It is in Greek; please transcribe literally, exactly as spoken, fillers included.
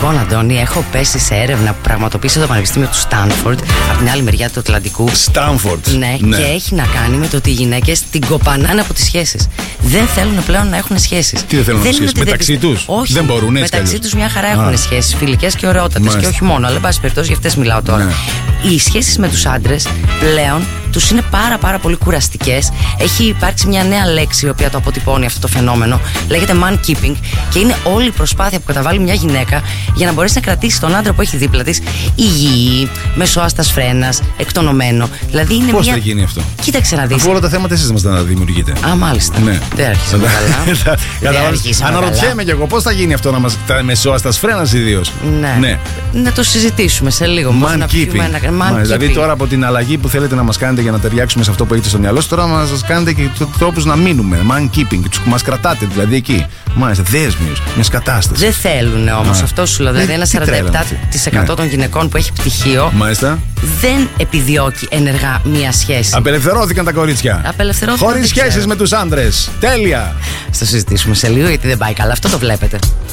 Λοιπόν, Αντώνη, έχω πέσει σε έρευνα που πραγματοποίησε το Πανεπιστήμιο του Στάνφορντ, από την άλλη μεριά του Ατλαντικού. Στάνφορντ. Ναι, ναι, και έχει να κάνει με το ότι οι γυναίκες την κοπανάνε από τις σχέσεις. Δεν θέλουν πλέον να έχουν σχέσεις. Τι δεν θέλουν να έχουν σχέσεις, μεταξύ τους? Όχι, δεν μπορούν, έτσι. Μεταξύ τους μια χαρά έχουν σχέσεις, φιλικές και ωραιότατες. Και όχι μόνο, αλλά εν πάση περιπτώσει για αυτές μιλάω τώρα. Ναι. Οι σχέσεις με τους άντρες πλέον τους είναι πάρα πάρα πολύ κουραστικές. Έχει υπάρξει μια νέα λέξη η οποία το αποτυπώνει αυτό το φαινόμενο. Λέγεται man keeping και είναι όλη η προσπάθεια που καταβάλει μια γυναίκα για να μπορέσει να κρατήσει τον άντρα που έχει δίπλα της υγιή, μεσοάστας φρένας, εκτονωμένο. Δηλαδή είναι πώς μια... θα γίνει αυτό? Κοίταξε να δεις. Αφού όλα τα θέματα εσείς μας τα δημιουργείτε. Α, μάλιστα. Ναι. Δεν άρχισαμε καλά. Αναρωτιέμαι κι εγώ πώς θα γίνει αυτό να μας. Τα μεσοάστας φρένας ιδίως. Ναι. ναι. Να το συζητήσουμε σε λίγο. Man να keeping. Ένα... Man δηλαδή keeping. τώρα από την αλλαγή που θέλετε να μας κάνετε για να ταιριάξουμε σε αυτό που έχετε στο μυαλό σας, τώρα μας κάνετε και τρόπους να μείνουμε. Man keeping. Μας κρατάτε δηλαδή εκεί. Μάλιστα, δέσμιος, μια κατάσταση. Δεν θέλουν όμως, αυτό σου λέω. Δηλαδή, ένα σαράντα επτά τοις εκατό ναι. των γυναικών που έχει πτυχίο Μάλιστα. δεν επιδιώκει ενεργά μία σχέση. Απελευθερώθηκαν τα κορίτσια. Απελευθερώθηκαν. Χωρίς σχέσεις με τους άντρες. Τέλεια. Θα το συζητήσουμε σε λίγο γιατί δεν πάει καλά. Αυτό το βλέπετε.